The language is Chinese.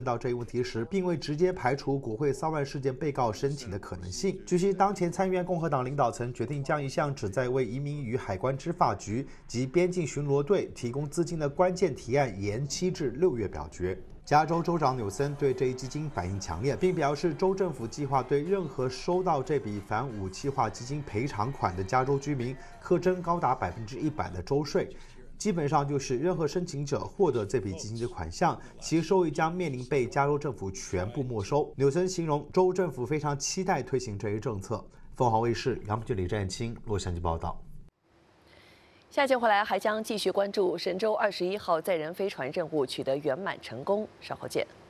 到这一问题时，并未直接排除国会骚乱事件被告申请的可能性。据悉，当前参议院共和党领导层决定将一项旨在为移民与海关执法局及边境巡逻队提供资金的关键提案延期至6月表决。加州州长纽森对这一基金反应强烈，并表示州政府计划对任何收到这笔反武器化基金赔偿款的加州居民课征高达100%的州税。基本上就是任何申请者获得这笔基金的款项，其收益将面临被加州政府全部没收。纽森形容州政府非常期待推行这一政策。凤凰卫视杨记李占清洛杉矶报道。 下节回来还将继续关注神舟21号载人飞船任务取得圆满成功，稍后见。